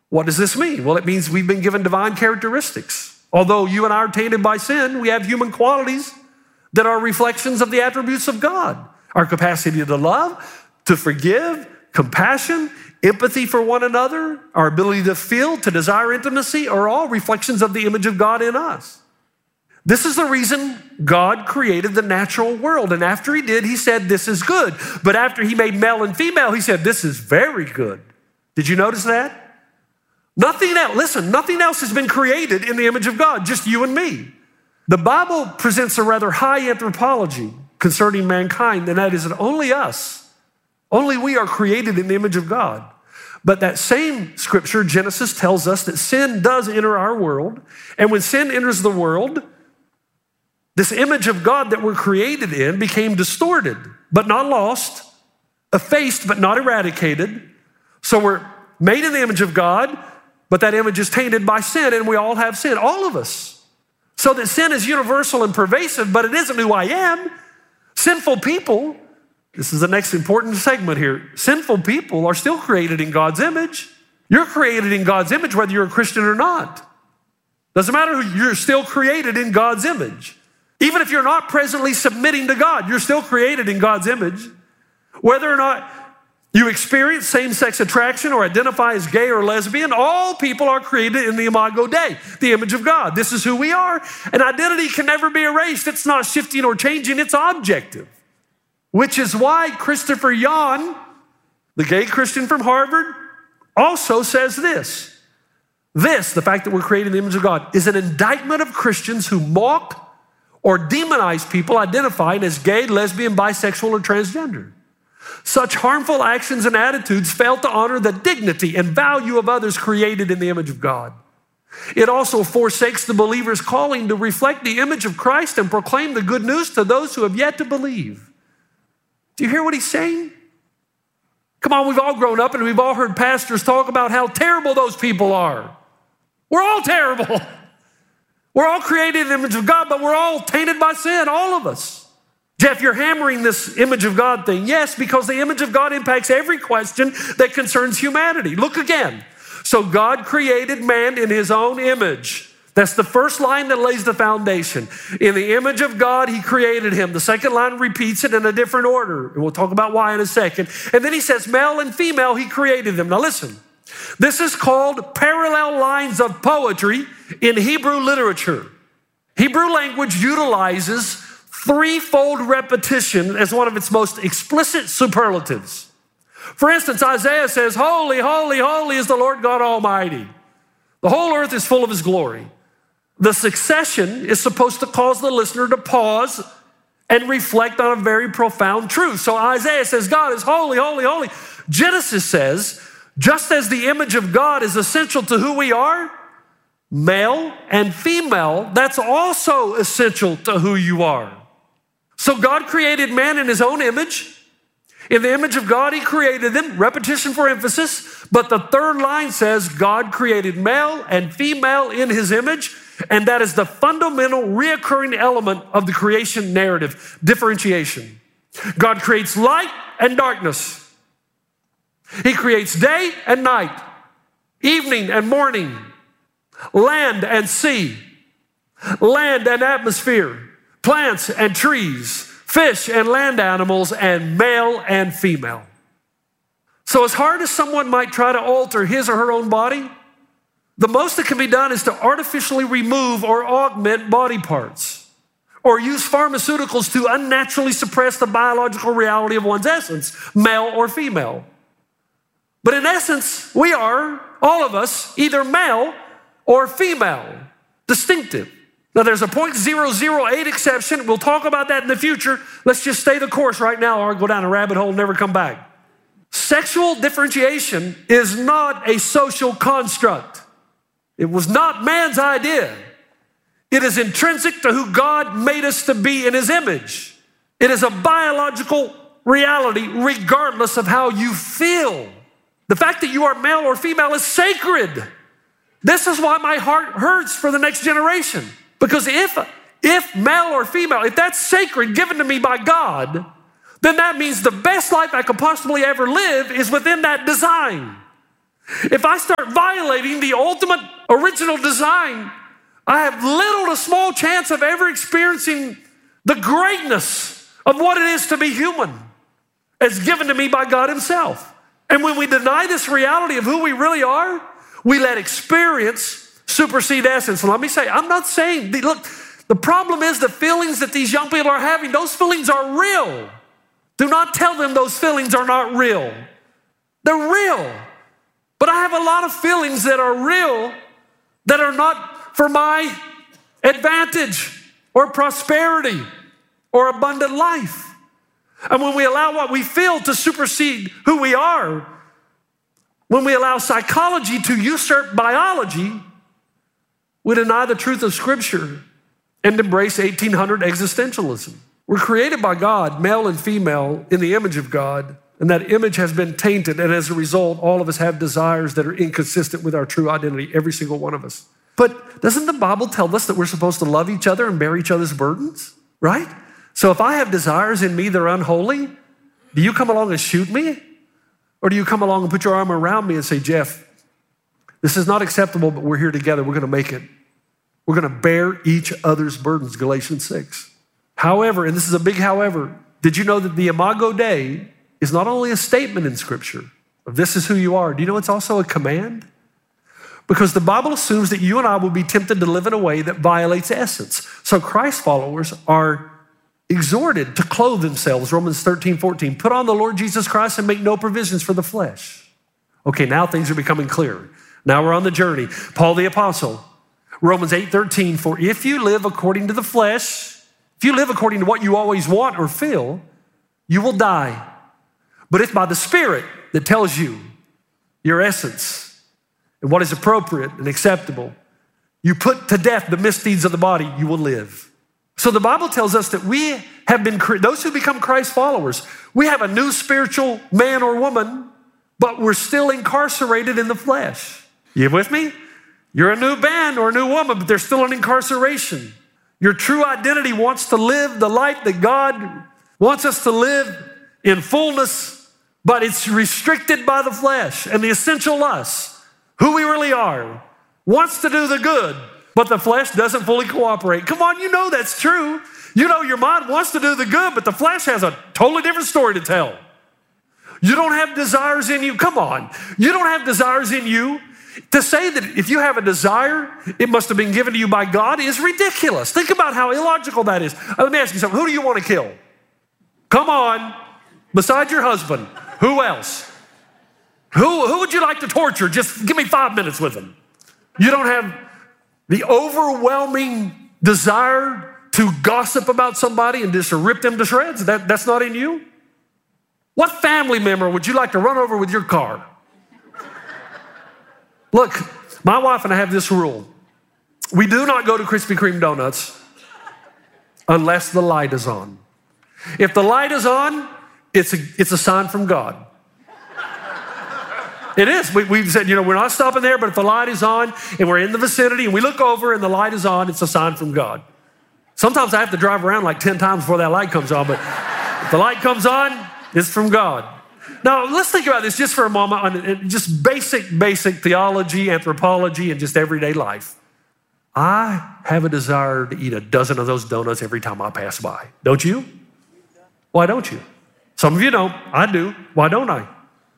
What does this mean? Well, it means we've been given divine characteristics. Although you and I are tainted by sin, we have human qualities that are reflections of the attributes of God. Our capacity to love, to forgive, compassion, empathy for one another, our ability to feel, to desire intimacy are all reflections of the image of God in us. This is the reason God created the natural world. And after he did, he said, this is good. But after he made male and female, he said, this is very good. Did you notice that? Nothing else, listen, nothing else has been created in the image of God, just you and me. The Bible presents a rather high anthropology concerning mankind, and that is that only us, only we are created in the image of God. But that same scripture, Genesis, tells us that sin does enter our world. And when sin enters the world, this image of God that we're created in became distorted, but not lost, effaced, but not eradicated. So we're made in the image of God, but that image is tainted by sin, and we all have sin, all of us. So that sin is universal and pervasive, but it isn't who I am. Sinful people, this is the next important segment here. Sinful people are still created in God's image. You're created in God's image whether you're a Christian or not. Doesn't matter who, you're still created in God's image. Even if you're not presently submitting to God, you're still created in God's image. Whether or not you experience same-sex attraction or identify as gay or lesbian, all people are created in the imago Dei, the image of God. This is who we are. And identity can never be erased. It's not shifting or changing, it's objective. Which is why Christopher Yuan, the gay Christian from Harvard, also says this. This, the fact that we're created in the image of God, is an indictment of Christians who mock or demonize people identifying as gay, lesbian, bisexual, or transgender. Such harmful actions and attitudes fail to honor the dignity and value of others created in the image of God. It also forsakes the believer's calling to reflect the image of Christ and proclaim the good news to those who have yet to believe. Do you hear what he's saying? Come on, we've all grown up and we've all heard pastors talk about how terrible those people are. We're all terrible. We're all created in the image of God, but we're all tainted by sin, all of us. Jeff, you're hammering this image of God thing. Yes, because the image of God impacts every question that concerns humanity. Look again. So God created man in his own image. That's the first line that lays the foundation. In the image of God, he created him. The second line repeats it in a different order. And we'll talk about why in a second. And then he says, male and female, he created them. Now listen, this is called parallel lines of poetry in Hebrew literature. Hebrew language utilizes threefold repetition as one of its most explicit superlatives. For instance, Isaiah says, holy, holy, holy is the Lord God Almighty. The whole earth is full of his glory. The succession is supposed to cause the listener to pause and reflect on a very profound truth. So Isaiah says, God is holy, holy, holy. Genesis says, just as the image of God is essential to who we are, male and female, that's also essential to who you are. So God created man in his own image. In the image of God, he created them. Repetition for emphasis. But the third line says God created male and female in his image. And that is the fundamental reoccurring element of the creation narrative, differentiation. God creates light and darkness. He creates day and night, evening and morning, land and sea, land and atmosphere, plants and trees, fish and land animals, and male and female. So as hard as someone might try to alter his or her own body, the most that can be done is to artificially remove or augment body parts or use pharmaceuticals to unnaturally suppress the biological reality of one's essence, male or female. But in essence, we are, all of us, either male or female, distinctive. Now, there's a 0.008 exception. We'll talk about that in the future. Let's just stay the course right now or go down a rabbit hole and never come back. Sexual differentiation is not a social construct. It was not man's idea. It is intrinsic to who God made us to be in his image. It is a biological reality regardless of how you feel. The fact that you are male or female is sacred. This is why my heart hurts for the next generation. Because if male or female, if that's sacred, given to me by God, then that means the best life I could possibly ever live is within that design. If I start violating the ultimate original design, I have little to small chance of ever experiencing the greatness of what it is to be human as given to me by God himself. And when we deny this reality of who we really are, we let experience supersede essence. And let me say, I'm not saying, look, the problem is the feelings that these young people are having, those feelings are real. Do not tell them those feelings are not real. They're real. But I have a lot of feelings that are real that are not for my advantage or prosperity or abundant life. And when we allow what we feel to supersede who we are, when we allow psychology to usurp biology, we deny the truth of Scripture and embrace 1800 existentialism. We're created by God, male and female, in the image of God, and that image has been tainted, and as a result, all of us have desires that are inconsistent with our true identity, every single one of us. But doesn't the Bible tell us that we're supposed to love each other and bear each other's burdens, right? So if I have desires in me that are unholy, do you come along and shoot me? Or do you come along and put your arm around me and say, Jeff, this is not acceptable, but we're here together. We're going to make it. We're going to bear each other's burdens, Galatians 6. However, and this is a big however, did you know that the Imago Dei is not only a statement in Scripture of this is who you are, do you know it's also a command? Because the Bible assumes that you and I will be tempted to live in a way that violates essence. So Christ followers are exhorted to clothe themselves, Romans 13:14. Put on the Lord Jesus Christ and make no provisions for the flesh. Okay, now things are becoming clearer. Now we're on the journey. Paul the Apostle, Romans 8:13, for if you live according to the flesh, if you live according to what you always want or feel, you will die. But if by the Spirit that tells you your essence and what is appropriate and acceptable, you put to death the misdeeds of the body, you will live. So the Bible tells us that we have been, those who become Christ followers, we have a new spiritual man or woman, but we're still incarcerated in the flesh. You with me? You're a new man or a new woman, but there's still an incarceration. Your true identity wants to live the life that God wants us to live in fullness, but it's restricted by the flesh and the essential us, who we really are, wants to do the good, but the flesh doesn't fully cooperate. Come on, you know that's true. You know your mind wants to do the good, but the flesh has a totally different story to tell. You don't have desires in you. Come on. You don't have desires in you. To say that if you have a desire, it must have been given to you by God is ridiculous. Think about how illogical that is. Let me ask you something. Who do you want to kill? Come on. Besides your husband, who else? Who would you like to torture? Just give me 5 minutes with him. You don't have the overwhelming desire to gossip about somebody and just rip them to shreds? That's not in you? What family member would you like to run over with your car? Look, my wife and I have this rule. We do not go to Krispy Kreme donuts unless the light is on. If the light is on, it's a sign from God. It is. We've said, we're not stopping there, but if the light is on and we're in the vicinity and we look over and the light is on, it's a sign from God. Sometimes I have to drive around like 10 times before that light comes on, but if the light comes on, it's from God. Now, let's think about this just for a moment on just basic theology, anthropology, and just everyday life. I have a desire to eat a dozen of those donuts every time I pass by. Don't you? Why don't you? Some of you don't. I do. Why don't I?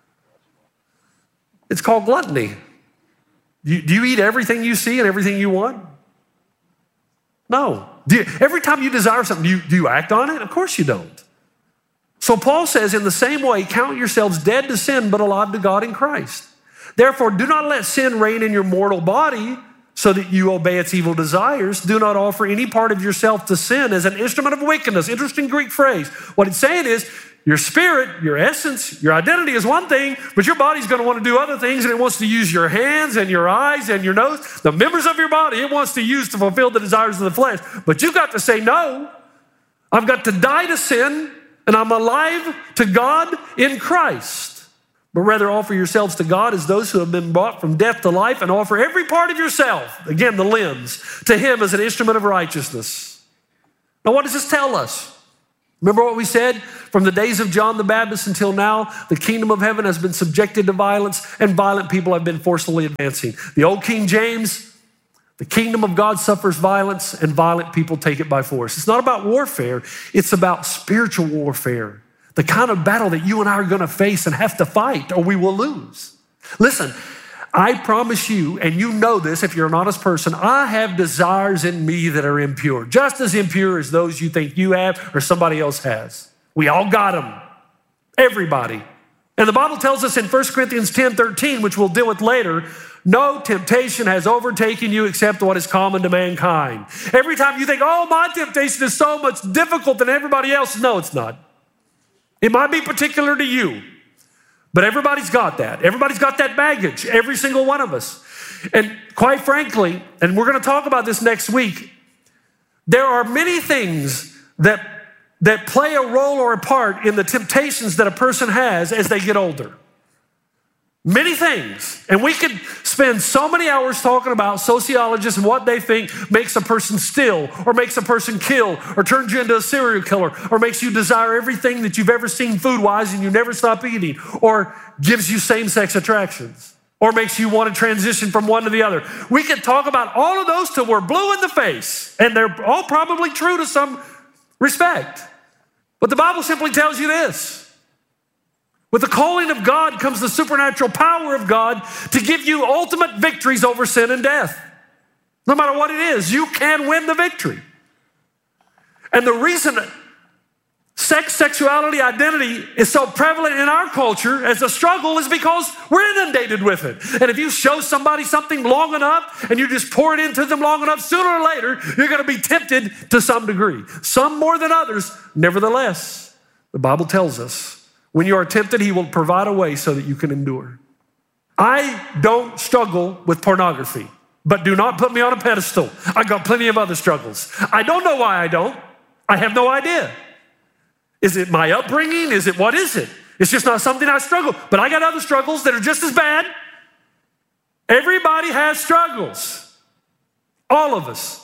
It's called gluttony. Do you eat everything you see and everything you want? No. Every time you desire something, do you act on it? Of course you don't. So Paul says, in the same way, count yourselves dead to sin, but alive to God in Christ. Therefore, do not let sin reign in your mortal body so that you obey its evil desires. Do not offer any part of yourself to sin as an instrument of wickedness. Interesting Greek phrase. What it's saying is, your spirit, your essence, your identity is one thing, but your body's going to want to do other things, and it wants to use your hands and your eyes and your nose, the members of your body, it wants to use to fulfill the desires of the flesh. But you've got to say, no, I've got to die to sin, and I'm alive to God in Christ. But rather offer yourselves to God as those who have been brought from death to life, and offer every part of yourself, again, the limbs, to him as an instrument of righteousness. Now, what does this tell us? Remember what we said? From the days of John the Baptist until now, the kingdom of heaven has been subjected to violence, and violent people have been forcefully advancing. The old King James, the kingdom of God suffers violence, and violent people take it by force. It's not about warfare. It's about spiritual warfare, the kind of battle that you and I are going to face and have to fight, or we will lose. Listen, I promise you, and you know this if you're an honest person, I have desires in me that are impure, just as impure as those you think you have or somebody else has. We all got them, everybody. And the Bible tells us in 1 Corinthians 10:13, which we'll deal with later, no temptation has overtaken you except what is common to mankind. Every time you think, oh, my temptation is so much difficult than everybody else, no, it's not. It might be particular to you. But everybody's got that. Everybody's got that baggage, every single one of us. And quite frankly, and we're going to talk about this next week, there are many things that play a role or a part in the temptations that a person has as they get older. Many things. And we could spend so many hours talking about sociologists and what they think makes a person steal or makes a person kill or turns you into a serial killer or makes you desire everything that you've ever seen food-wise and you never stop eating or gives you same-sex attractions or makes you want to transition from one to the other. We could talk about all of those till we're blue in the face, and they're all probably true to some respect. But the Bible simply tells you this. With the calling of God comes the supernatural power of God to give you ultimate victories over sin and death. No matter what it is, you can win the victory. And the reason sex, sexuality, identity is so prevalent in our culture as a struggle is because we're inundated with it. And if you show somebody something long enough and you just pour it into them long enough, sooner or later, you're going to be tempted to some degree. Some more than others. Nevertheless, the Bible tells us, when you are tempted, he will provide a way so that you can endure. I don't struggle with pornography, but do not put me on a pedestal. I got plenty of other struggles. I don't know why I don't. I have no idea. Is it my upbringing? What is it? It's just not something I struggle. But I got other struggles that are just as bad. Everybody has struggles. All of us.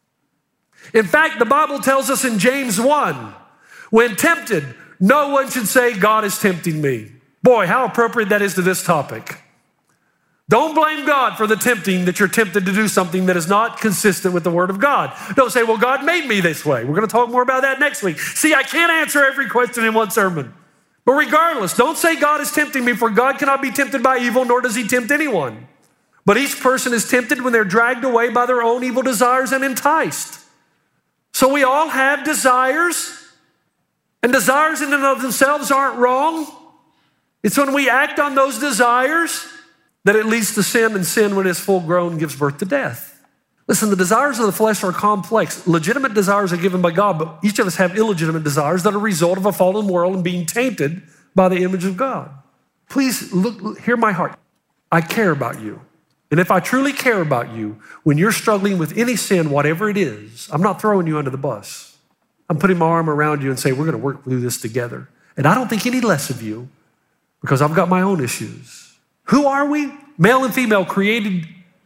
In fact, the Bible tells us in James 1, when tempted, no one should say, God is tempting me. Boy, how appropriate that is to this topic. Don't blame God for the tempting that you're tempted to do something that is not consistent with the Word of God. Don't say, well, God made me this way. We're going to talk more about that next week. See, I can't answer every question in one sermon. But regardless, don't say God is tempting me, for God cannot be tempted by evil, nor does he tempt anyone. But each person is tempted when they're dragged away by their own evil desires and enticed. So we all have desires. And desires in and of themselves aren't wrong. It's when we act on those desires that it leads to sin, and sin, when it's full grown, gives birth to death. Listen, the desires of the flesh are complex. Legitimate desires are given by God, but each of us have illegitimate desires that are a result of a fallen world and being tainted by the image of God. Please hear my heart. I care about you. And if I truly care about you, when you're struggling with any sin, whatever it is, I'm not throwing you under the bus. I'm putting my arm around you and saying, we're going to work through this together. And I don't think any less of you because I've got my own issues. Who are we? Male and female, created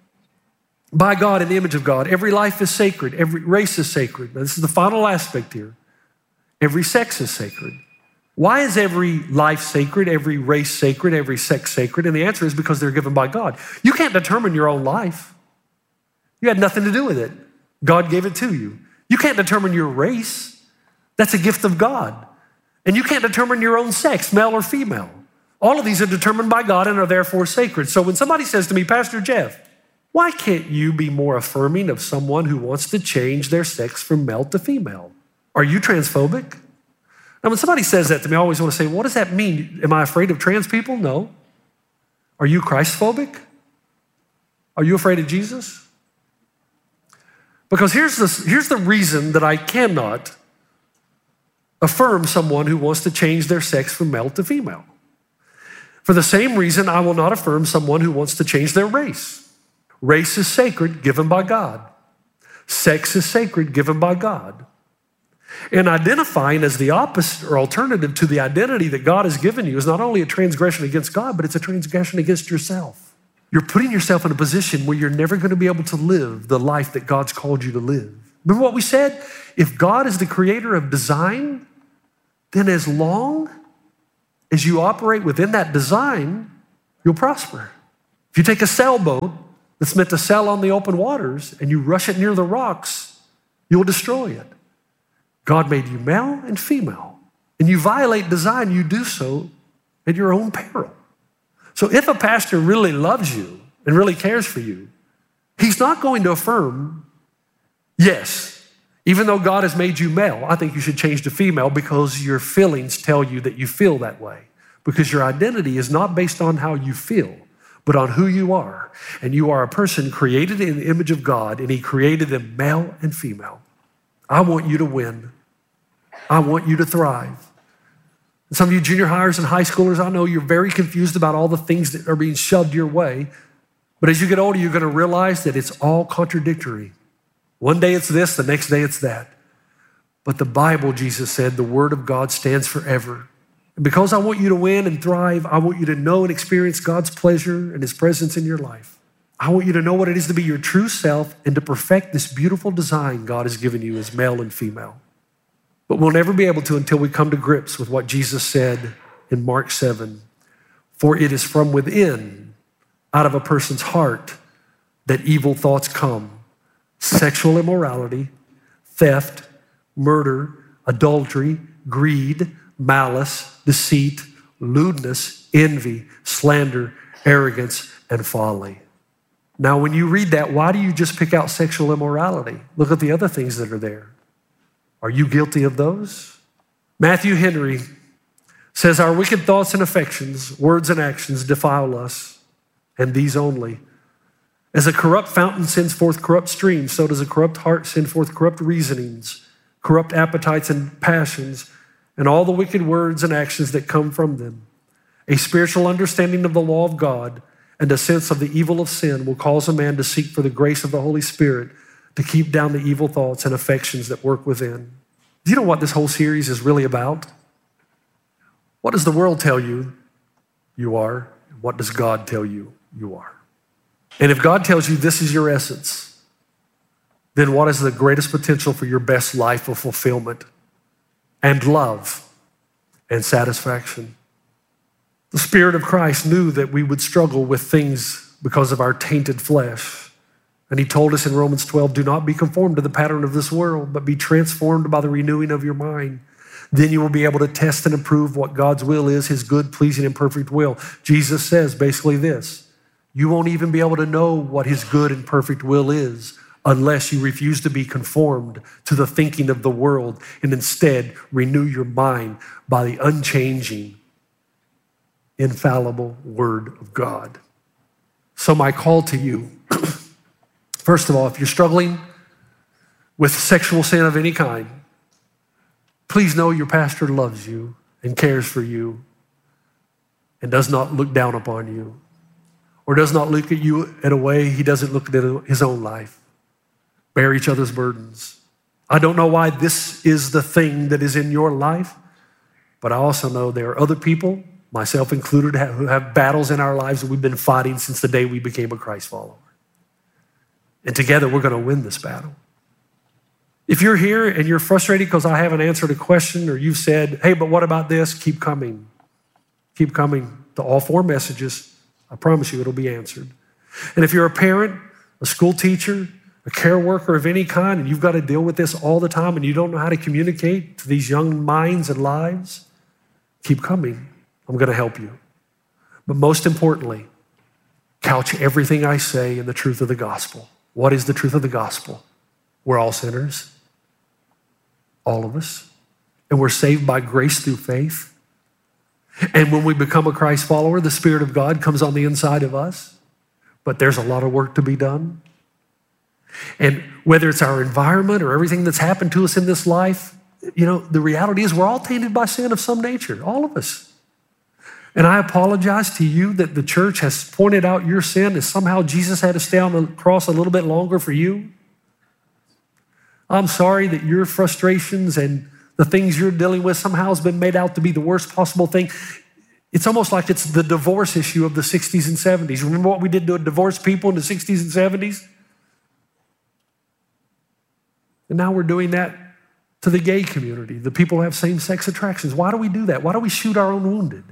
by God in the image of God. Every life is sacred. Every race is sacred. Now, this is the final aspect here. Every sex is sacred. Why is every life sacred, every race sacred, every sex sacred? And the answer is because they're given by God. You can't determine your own life. You had nothing to do with it. God gave it to you. You can't determine your race. That's a gift of God. And you can't determine your own sex, male or female. All of these are determined by God and are therefore sacred. So when somebody says to me, Pastor Jeff, why can't you be more affirming of someone who wants to change their sex from male to female? Are you transphobic? Now, when somebody says that to me, I always want to say, what does that mean? Am I afraid of trans people? No. Are you Christphobic? Are you afraid of Jesus? Because here's the reason that I cannot affirm someone who wants to change their sex from male to female. For the same reason, I will not affirm someone who wants to change their race. Race is sacred, given by God. Sex is sacred, given by God. And identifying as the opposite or alternative to the identity that God has given you is not only a transgression against God, but it's a transgression against yourself. You're putting yourself in a position where you're never going to be able to live the life that God's called you to live. Remember what we said? If God is the creator of design, then as long as you operate within that design, you'll prosper. If you take a sailboat that's meant to sail on the open waters and you rush it near the rocks, you'll destroy it. God made you male and female, and you violate design, you do so at your own peril. So if a pastor really loves you and really cares for you, he's not going to affirm, yes, even though God has made you male, I think you should change to female because your feelings tell you that you feel that way. Because your identity is not based on how you feel, but on who you are. And you are a person created in the image of God, and he created them male and female. I want you to win. I want you to thrive. And some of you junior hires and high schoolers, I know you're very confused about all the things that are being shoved your way. But as you get older, you're going to realize that it's all contradictory. One day it's this, the next day it's that. But the Bible, Jesus said, the word of God stands forever. And because I want you to win and thrive, I want you to know and experience God's pleasure and his presence in your life. I want you to know what it is to be your true self and to perfect this beautiful design God has given you as male and female. But we'll never be able to until we come to grips with what Jesus said in Mark 7. For it is from within, out of a person's heart, that evil thoughts come. Sexual immorality, theft, murder, adultery, greed, malice, deceit, lewdness, envy, slander, arrogance, and folly. Now, when you read that, why do you just pick out sexual immorality? Look at the other things that are there. Are you guilty of those? Matthew Henry says, our wicked thoughts and affections, words and actions defile us, and these only. As a corrupt fountain sends forth corrupt streams, so does a corrupt heart send forth corrupt reasonings, corrupt appetites and passions, and all the wicked words and actions that come from them. A spiritual understanding of the law of God and a sense of the evil of sin will cause a man to seek for the grace of the Holy Spirit to keep down the evil thoughts and affections that work within. Do you know what this whole series is really about? What does the world tell you you are? What does God tell you you are? And if God tells you this is your essence, then what is the greatest potential for your best life of fulfillment and love and satisfaction? The Spirit of Christ knew that we would struggle with things because of our tainted flesh. And he told us in Romans 12, do not be conformed to the pattern of this world, but be transformed by the renewing of your mind. Then you will be able to test and approve what God's will is, his good, pleasing, and perfect will. Jesus says basically this, you won't even be able to know what his good and perfect will is unless you refuse to be conformed to the thinking of the world and instead renew your mind by the unchanging, infallible word of God. So my call to you, first of all, if you're struggling with sexual sin of any kind, please know your pastor loves you and cares for you and does not look down upon you or does not look at you in a way he doesn't look at his own life. Bear each other's burdens. I don't know why this is the thing that is in your life, but I also know there are other people, myself included, who have battles in our lives that we've been fighting since the day we became a Christ follower. And together we're going to win this battle. If you're here and you're frustrated because I haven't answered a question or you've said, hey, but what about this? Keep coming. Keep coming to all 4 messages. I promise you it'll be answered. And if you're a parent, a school teacher, a care worker of any kind, and you've got to deal with this all the time and you don't know how to communicate to these young minds and lives, keep coming. I'm going to help you. But most importantly, couch everything I say in the truth of the gospel. What is the truth of the gospel? We're all sinners. All of us. And we're saved by grace through faith. And when we become a Christ follower, the Spirit of God comes on the inside of us. But there's a lot of work to be done. And whether it's our environment or everything that's happened to us in this life, you know, the reality is we're all tainted by sin of some nature, all of us. And I apologize to you that the church has pointed out your sin as somehow Jesus had to stay on the cross a little bit longer for you. I'm sorry that your frustrations and the things you're dealing with somehow has been made out to be the worst possible thing. It's almost like it's the divorce issue of the 60s and 70s. Remember what we did to divorce people in the 60s and 70s? And now we're doing that to the gay community, the people who have same-sex attractions. Why do we do that? Why do we shoot our own wounded?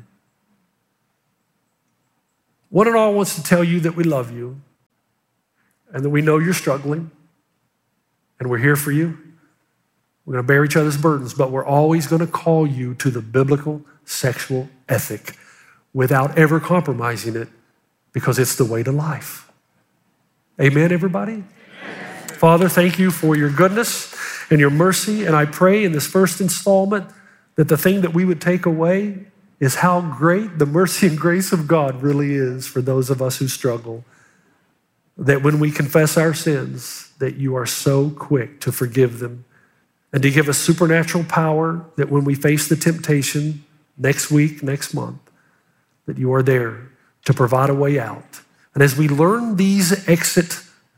One and all wants to tell you that we love you and that we know you're struggling and we're here for you. We're going to bear each other's burdens, but we're always going to call you to the biblical sexual ethic without ever compromising it, because it's the way to life. Amen, everybody? Amen. Father, thank you for your goodness and your mercy, and I pray in this first installment that the thing that we would take away is how great the mercy and grace of God really is for those of us who struggle. That when we confess our sins, that you are so quick to forgive them and to give us supernatural power, that when we face the temptation next week, next month, that you are there to provide a way out. And as we learn these exit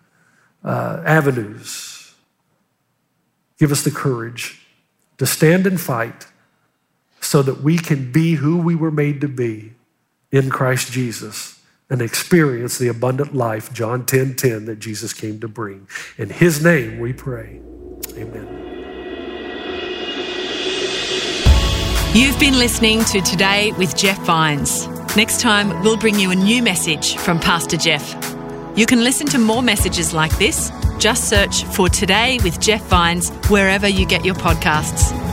avenues, give us the courage to stand and fight so that we can be who we were made to be in Christ Jesus and experience the abundant life, John 10:10, that Jesus came to bring. In his name we pray, amen. You've been listening to Today with Jeff Vines. Next time, we'll bring you a new message from Pastor Jeff. You can listen to more messages like this. Just search for Today with Jeff Vines wherever you get your podcasts.